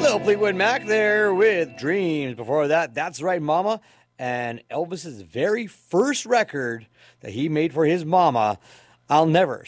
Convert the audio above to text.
Little Fleetwood Mac there with Dreams. Before that, That's Right Mama, and Elvis's very first record that he made for his mama, I'll Never